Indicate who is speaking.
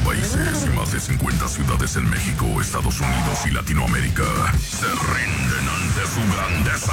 Speaker 1: países y más de 50 ciudades en México, Estados Unidos y Latinoamérica se rinden ante su grandeza.